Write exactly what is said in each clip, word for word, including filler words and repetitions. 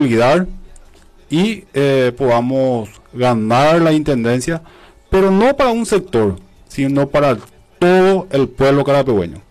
cuidar y eh, podamos ganar la intendencia, pero no para un sector, sino para todo el pueblo carapehueño.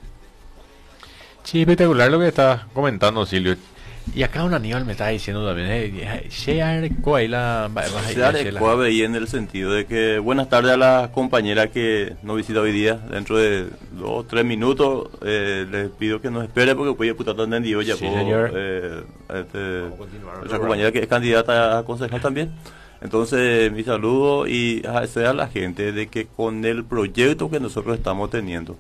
Sí, espectacular lo que estás comentando, Silvio. Y acá un Aníbal me está diciendo también, eh, se adecuó ahí la... Se adecuó ahí en el sentido de que, buenas tardes a la compañera que nos visita hoy día, dentro de dos, tres minutos, eh, les pido que nos espere porque voy a putar tan entendido ya. Sí, puedo, señor. Eh, este, nuestra compañera que es candidata a concejal también. Entonces, mi saludo y agradecer a la gente de que con el proyecto que nosotros estamos teniendo,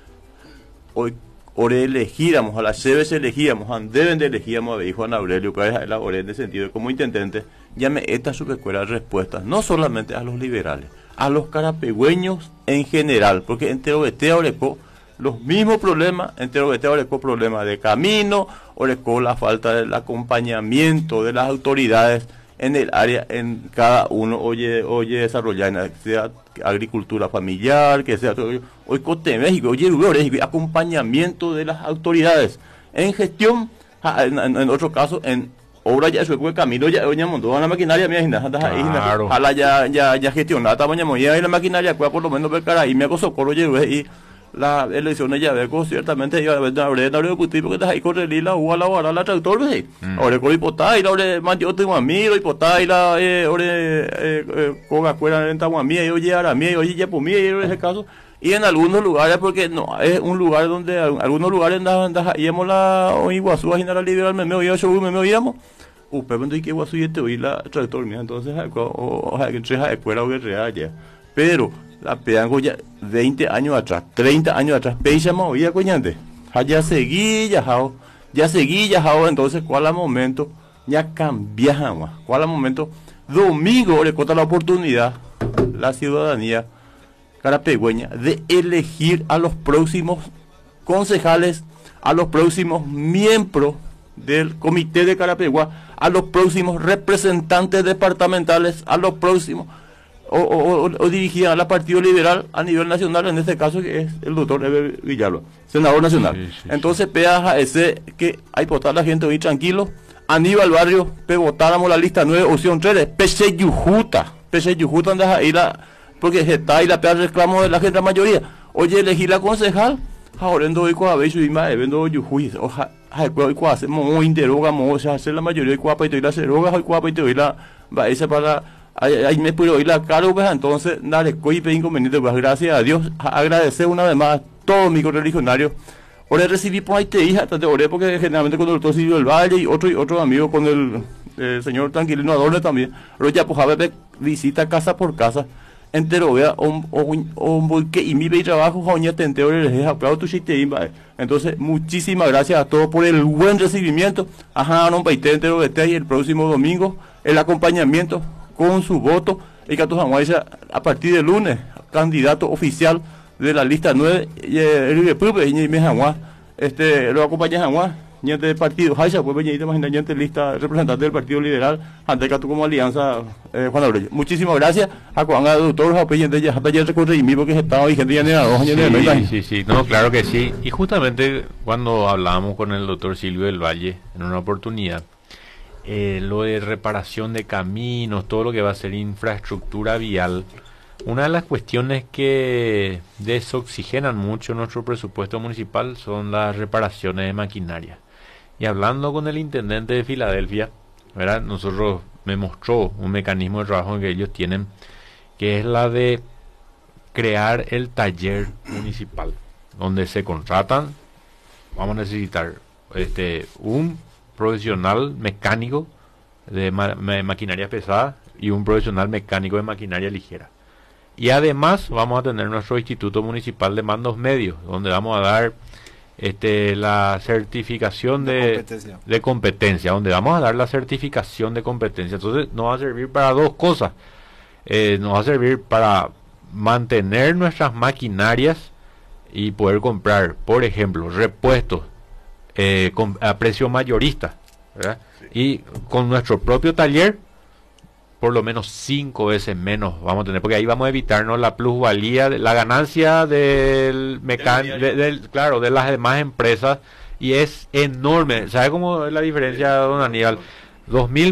hoy ore elegíamos, a las veces elegíamos, deben de elegíamos a Juan Aurelio, pero la oré en el sentido de como intendente, llame esta subescuela respuestas, no solamente a los liberales, a los carapegüeños en general, porque en Terobetea Orecó los mismos problemas, en Terobetea Orecó problemas de camino, Orecó la falta del acompañamiento de las autoridades en el área, en cada uno oye oye desarrollar, sea agricultura familiar, que sea hoy Cote México, oye acompañamiento de las autoridades en gestión, en, en, en otro caso en obra ya su camino ya doña montó la maquinaria mía claro. Jala ya ya ya gestionada tamaña moya y la maquinaria por lo menos ver cara y me acoso coro y la elección de Llaveco ciertamente iba a haber una breve de puti porque está ahí corre la uva la vara la tractor ve ahora con hipotá y la ore mandio tengo amigo hipotá y la eh ore coga cuera en Tahuamía y oye ahora mí oye ya por mí en ese caso y en algunos lugares porque no es un lugar donde algunos lugares andas íbamos la Iguazú a general liberal me me oía yo me me oíamos upe cuando hay que Iguazú y te oí la tractor mía entonces o sea que tres a escuela o guerrera ya pero la pedango ya veinte años atrás, treinta años atrás, pecha movía coñante. Ya seguí, ya jao, ya seguí, ya jao, entonces, ¿cuál es el momento? Ya cambiamos, ¿cuál es el momento? Domingo le corta la oportunidad, la ciudadanía carapegüeña, de elegir a los próximos concejales, a los próximos miembros del comité de Carapegua, a los próximos representantes departamentales, a los próximos... O, o, o, o dirigía a la Partido Liberal a nivel nacional, en este caso que es el doctor Eber Villalba, senador nacional. Sí, sí, entonces, sí. Pea ese que hay votar la gente hoy tranquilo. Aníbal Barrio, pe votáramos la lista nueve, opción tres, Pese Yujuta, Pese Yujuta, andas ahí la, porque está ahí la pea reclamo de la gente, la mayoría. Oye, elegir la concejal, ahora en doy cuá beso y más, vendo Yujuy, oja, ay, cuá, cuá, hacemos muy interoga, o sea, hacer la mayoría de cuá, y te doy la ceroga, hoy cuá, y te doy la, va, esa para Ahí, ahí me puedo oír la cara, pues, entonces, dale, coipe inconveniente, pues, gracias a Dios, a agradecer una vez más a todos mis correligionarios. Ahora recibí, pues, ahí te hija, te oré, porque generalmente con el doctor Silvio del Valle y otro y otro amigo con el, el señor Tranquilino Adorno también. Pero ya, pues, a ver, visita casa por casa, entero, vea, un, un, un, que y mi ve trabajo, joña, te entero, les deja, claro, tu chiste, entonces, muchísimas gracias a todos por el buen recibimiento. Ajá, no, paite entero, este ahí el próximo domingo, el acompañamiento con su voto, y que a partir del lunes, candidato oficial de la lista nueve, este, lo acompaña a ñante del partido, Haisha, pues venir más ñante lista representante del Partido Liberal, ante que tú como alianza, eh, Juan Aurelio. Muchísimas gracias a Juan, a doctor, a Peyente, ya hasta ya recorre y mismo que estaba vigente ya en dos años de Sí, sí, sí, no, claro que sí. Y justamente cuando hablábamos con el doctor Silvio del Valle en una oportunidad, Eh, lo de reparación de caminos, todo lo que va a ser infraestructura vial, una de las cuestiones que desoxigenan mucho nuestro presupuesto municipal son las reparaciones de maquinaria. Y hablando con el intendente de Filadelfia, ¿verdad? Nosotros me mostró un mecanismo de trabajo que ellos tienen, que es la de crear el taller municipal, donde se contratan, vamos a necesitar este un profesional mecánico de ma ma maquinaria pesada y un profesional mecánico de maquinaria ligera. Y además vamos a tener nuestro Instituto Municipal de Mandos Medios, donde vamos a dar este la certificación de, de, competencia. de competencia, donde vamos a dar la certificación de competencia. Entonces nos va a servir para dos cosas. Eh, nos va a servir para mantener nuestras maquinarias y poder comprar, por ejemplo, repuestos Eh, con, a precio mayorista, ¿verdad? Sí. Y con nuestro propio taller por lo menos cinco veces menos vamos a tener, porque ahí vamos a evitarnos la plusvalía, la ganancia del mecánico, de, del, claro, de las demás empresas, y es enorme. ¿Sabe cómo es la diferencia, don Aníbal? dos mil